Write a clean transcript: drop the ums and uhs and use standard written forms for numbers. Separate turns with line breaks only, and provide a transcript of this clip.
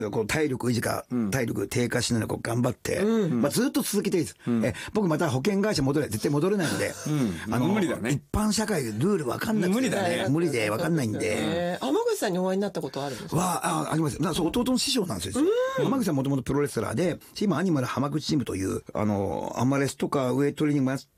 こう体力維持か、体力低下しないのこう頑張って、ずっと続けていいです。僕また保険会社絶対戻れないので、
無理だね。
一般社会ルール分かんなくて、
無理だね。
無理で分かんないんで。
浜口さんにお会いになったことあるんですか？
あります。そう、弟の師匠なんですよ。浜口さんもともとプロレスラーで、今アニマル浜口チームという、アンマレスとかウェイトトレーニングもやっ